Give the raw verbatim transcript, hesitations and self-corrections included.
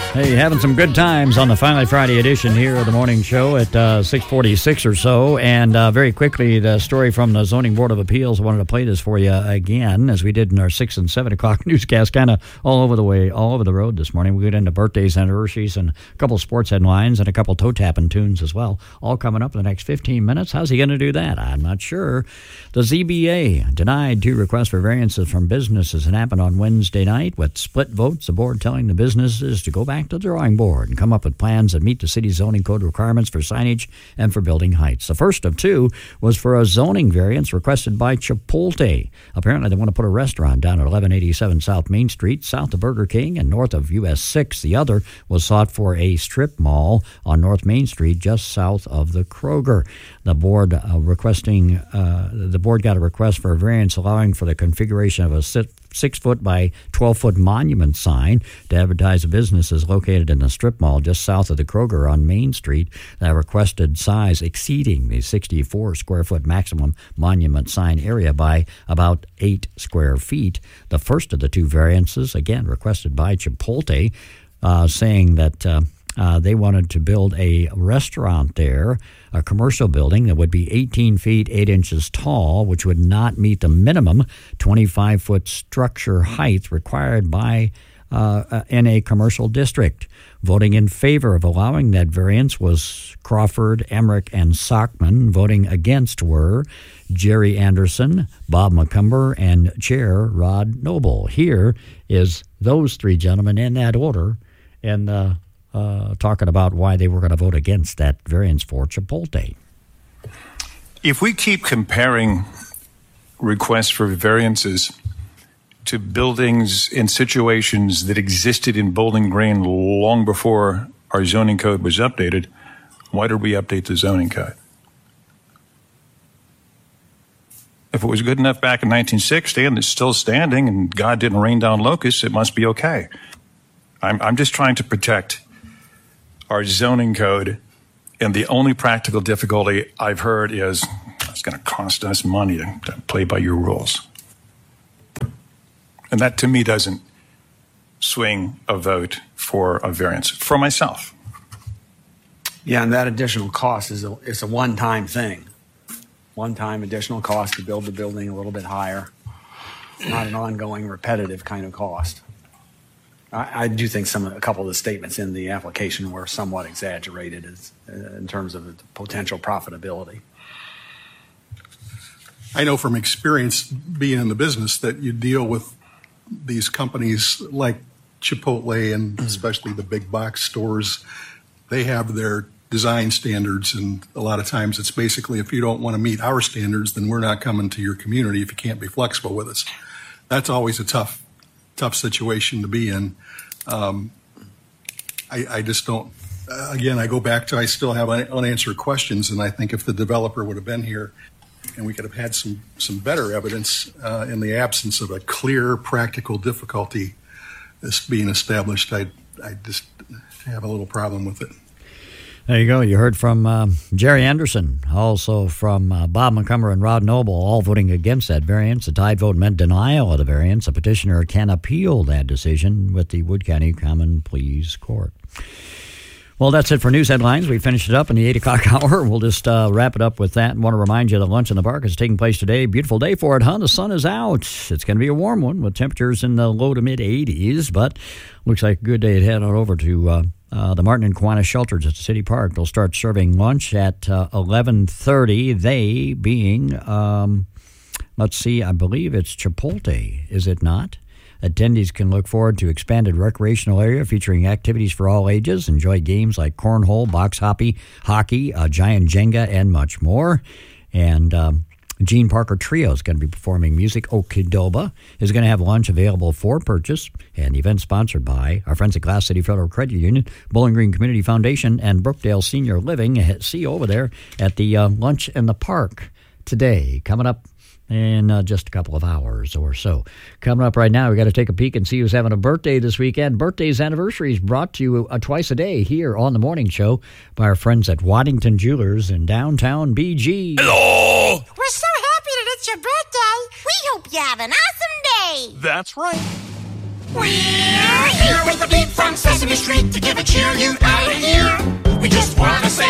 Hey, having some good times on the Finally Friday edition here of the morning show at uh, six forty-six or so. And uh, very quickly, the story from the Zoning Board of Appeals. I wanted to play this for you again, as we did in our six and seven o'clock newscast, kind of all over the way, all over the road this morning. We got into birthdays, anniversaries, and a couple sports headlines, and a couple toe-tapping tunes as well, all coming up in the next fifteen minutes. How's he going to do that? I'm not sure. The Z B A denied two requests for variances from businesses. It happened on Wednesday night with split votes, the board telling the businesses to go back to the drawing board and come up with plans that meet the city's zoning code requirements for signage and for building heights. The first of two was for a zoning variance requested by Chipotle. Apparently, they want to put a restaurant down at eleven eighty-seven South Main Street, south of Burger King and north of U S six. The other was sought for a strip mall on North Main Street, just south of the Kroger. The board uh, requesting, uh, the board got a request for a variance allowing for the configuration of a sit six foot by twelve foot monument sign to advertise a business is located in the strip mall just south of the Kroger on Main Street. That requested size exceeding the sixty-four square foot maximum monument sign area by about eight square feet. The first of the two variances, again requested by Chipotle, uh, saying that uh, uh, they wanted to build a restaurant there, a commercial building that would be eighteen feet, eight inches tall, which would not meet the minimum twenty-five foot structure height required by uh, in a commercial district. Voting in favor of allowing that variance was Crawford, Emmerich, and Sockman. Voting against were Jerry Anderson, Bob McCumber, and Chair Rod Noble. Here is those three gentlemen in that order, and uh, Uh, talking about why they were going to vote against that variance for Chipotle. If we keep comparing requests for variances to buildings in situations that existed in Bowling Green long before our zoning code was updated, why did we update the zoning code? If it was good enough back in nineteen sixty and it's still standing and God didn't rain down locusts, it must be okay. I'm, I'm just trying to protect our zoning code, and the only practical difficulty I've heard is it's going to cost us money to, to play by your rules. And that, to me, doesn't swing a vote for a variance for myself. Yeah, and that additional cost is a, it's a one-time thing. One-time additional cost to build the building a little bit higher. It's not an ongoing, repetitive kind of cost. I, I do think some, a couple of the statements in the application were somewhat exaggerated as, uh, in terms of the potential profitability. I know from experience being in the business that you deal with these companies like Chipotle and especially the big box stores. They have their design standards, and a lot of times it's basically, if you don't want to meet our standards, then we're not coming to your community if you can't be flexible with us. That's always a tough tough situation to be in. Um, I, I just don't, uh, again, I go back to, I still have un- unanswered questions, and I think if the developer would have been here and we could have had some, some better evidence uh, in the absence of a clear practical difficulty that's being established, I I just have a little problem with it. There you go. You heard from um, Jerry Anderson, also from uh, Bob McCumber and Rod Noble, all voting against that variance. A tied vote meant denial of the variance. A petitioner can appeal that decision with the Wood County Common Pleas Court. Well, that's it for news headlines. We finished it up in the eight o'clock hour. We'll just uh, wrap it up with that. And want to remind you that Lunch in the Park is taking place today. Beautiful day for it, huh? The sun is out. It's going to be a warm one with temperatures in the low to mid eighties, but looks like a good day to head on over to uh, uh, the Martin and Kiwanis shelters at the City Park. They'll start serving lunch at uh, eleven thirty. They being, um, let's see, I believe it's Chipotle, is it not? Attendees can look forward to expanded recreational area featuring activities for all ages. Enjoy games like cornhole, box hockey, hockey, uh, giant Jenga, and much more. And um, Gene Parker Trio is going to be performing music. Okidoba is going to have lunch available for purchase. And the event sponsored by our friends at Glass City Federal Credit Union, Bowling Green Community Foundation, and Brookdale Senior Living. See you over there at the uh, Lunch in the Park today. Coming up in uh, just a couple of hours or so. Coming up right now, we got to take a peek and see who's having a birthday this weekend. Birthdays, anniversaries brought to you uh, twice a day here on The Morning Show by our friends at Waddington Jewelers in downtown B G. Hello! We're so happy that it's your birthday. We hope you have an awesome day. That's right. We're here with the beat from Sesame Street to cheer you out of here. We just want to say